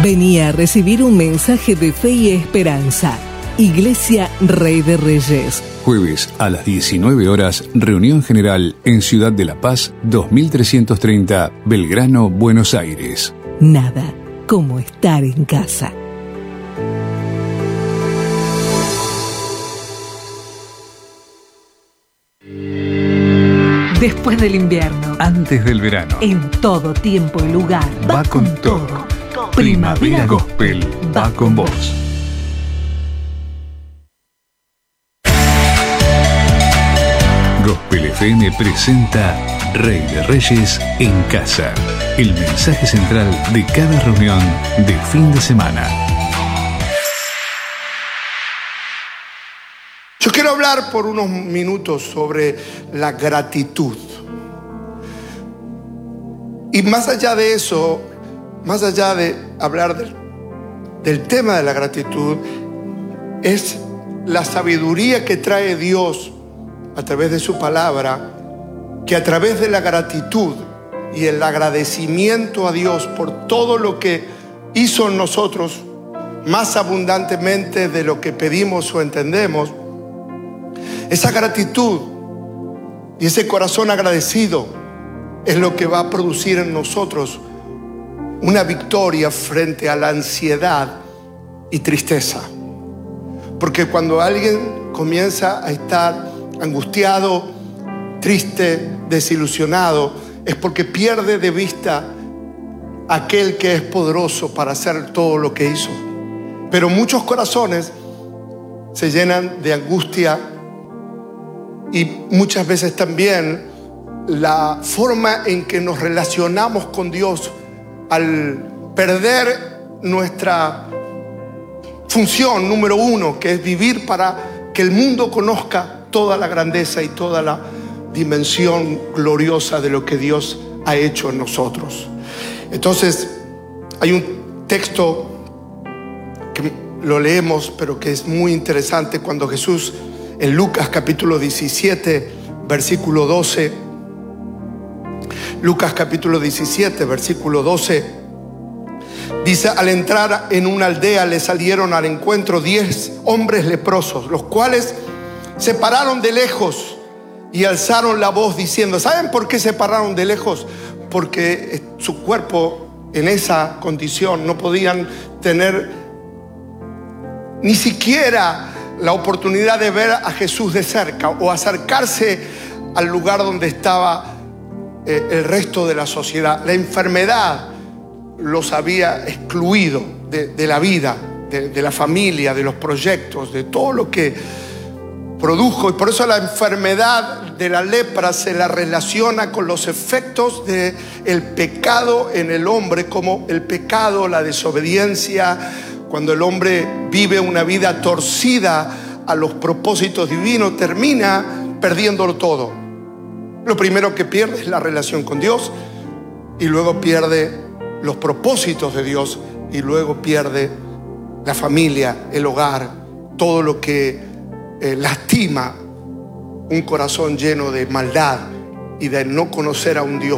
Venía a recibir un mensaje de fe y esperanza. Iglesia Rey de Reyes. Jueves a las 19 horas, reunión general en Ciudad de La Paz, 2330, Belgrano, Buenos Aires. Nada como estar en casa. Después del invierno, Antes del verano, en todo tiempo y lugar, va con todo. Primavera Gospel va con vos. Gospel FM presenta Rey de Reyes en casa. El mensaje central de cada reunión de fin de semana. Yo quiero hablar por unos minutos sobre la gratitud. Y más allá de eso, más allá de hablar del tema de la gratitud, es la sabiduría que trae Dios a través de su palabra, que a través de la gratitud y el agradecimiento a Dios por todo lo que hizo en nosotros, más abundantemente de lo que pedimos o entendemos, esa gratitud y ese corazón agradecido es lo que va a producir en nosotros una victoria frente a la ansiedad y tristeza. Porque cuando alguien comienza a estar angustiado, triste, desilusionado, es porque pierde de vista aquel que es poderoso para hacer todo lo que hizo. Pero muchos corazones se llenan de angustia y muchas veces también la forma en que nos relacionamos con Dios, al perder nuestra función número uno, que es vivir para que el mundo conozca toda la grandeza y toda la dimensión gloriosa de lo que Dios ha hecho en nosotros. Entonces, hay un texto que lo leemos, pero que es muy interesante, cuando Jesús, en Lucas capítulo 17, versículo 12, Lucas capítulo 17, versículo 12, dice: al entrar en una aldea le salieron al encuentro 10 hombres leprosos, los cuales se pararon de lejos y alzaron la voz diciendo. ¿Saben por qué se pararon de lejos? Porque su cuerpo en esa condición no podían tener ni siquiera la oportunidad de ver a Jesús de cerca o acercarse al lugar donde estaba el resto de la sociedad. La enfermedad los había excluido de la vida, de la familia, de los proyectos, de todo lo que produjo. Y por eso la enfermedad de la lepra se la relaciona con los efectos del pecado en el hombre, como el pecado, la desobediencia, cuando el hombre vive una vida torcida a los propósitos divinos, termina perdiéndolo todo. Lo primero que pierde es la relación con Dios, y luego pierde los propósitos de Dios, y luego pierde la familia, el hogar, todo lo que lastima un corazón lleno de maldad y de no conocer a un Dios